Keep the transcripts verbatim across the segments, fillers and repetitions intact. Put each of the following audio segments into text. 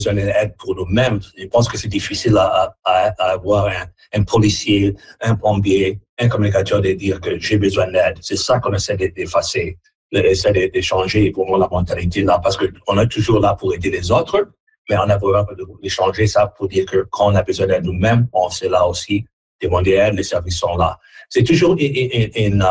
besoin d'aide pour nous-mêmes. Je pense que c'est difficile à, à, à avoir un, un policier, un plombier, un communicateur de dire que j'ai besoin d'aide. C'est ça qu'on essaie d'effacer, essaie d'échanger vraiment la mentalité là, parce qu'on est toujours là pour aider les autres, mais on a besoin d'échanger ça pour dire que quand on a besoin d'aide nous-mêmes, on sait là aussi demander aide, les services sont là. C'est toujours une, une, une,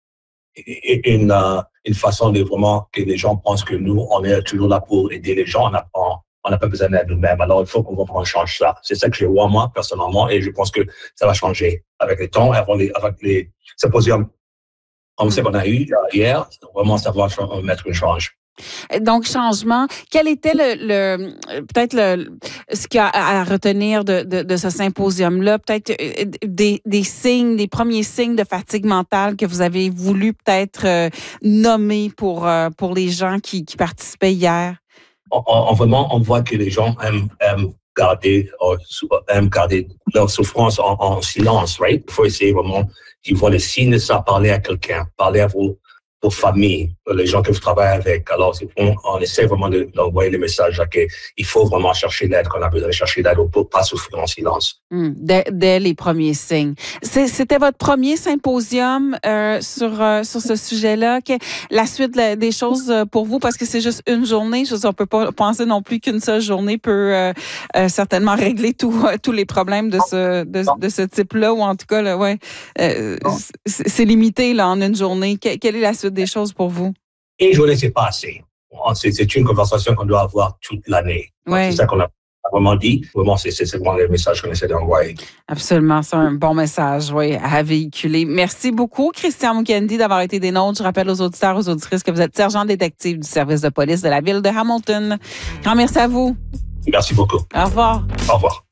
une, une, une façon de vraiment que les gens pensent que nous, on est toujours là pour aider les gens, on n'a on n'a pas besoin d'aide nous-mêmes. Alors, il faut qu'on change ça. C'est ça que je vois, moi, personnellement, et je pense que ça va changer avec le temps, avec les, avec les symposiums comme ce qu'on a eu hier. Vraiment, ça va mettre une change. Donc, changement. Quel était le, le peut-être le, ce qu'il y a à retenir de, de, de ce symposium-là? Peut-être des, des signes, des premiers signes de fatigue mentale que vous avez voulu peut-être euh, nommer pour, euh, pour les gens qui, qui participaient hier? On, on, vraiment, on voit que les gens aiment, aiment garder, aiment garder leur souffrance en, en silence, right? Il faut essayer vraiment, ils voient les signes de ça, parler à quelqu'un, parler à vos, vos familles, les gens que vous travaillez avec. Alors, on, on essaie vraiment d'envoyer le message qu'il faut vraiment chercher l'aide, qu'on a besoin de chercher l'aide pour ne pas souffrir en silence. Mmh, dès, dès les premiers signes. C'était votre premier symposium euh, sur, euh, sur ce sujet-là. Que, la suite des choses pour vous, parce que c'est juste une journée, je sais, on ne peut pas penser non plus qu'une seule journée peut euh, euh, certainement régler tout, euh, tous les problèmes de ce, de, de ce type-là, ou en tout cas, là, ouais, euh, c'est limité là, en une journée. Que, quelle est la suite des choses pour vous? Une journée, c'est pas assez. C'est une conversation qu'on doit avoir toute l'année. Ouais. C'est ça qu'on a vraiment dit. Vraiment, c'est vraiment le message qu'on essaie d'envoyer. Absolument. C'est un bon message, oui, à véhiculer. Merci beaucoup, Christian Mukendi, d'avoir été des nôtres. Je rappelle aux auditeurs, aux auditrices que vous êtes sergent détective du service de police de la ville de Hamilton. Grand merci à vous. Merci beaucoup. Au revoir. Au revoir.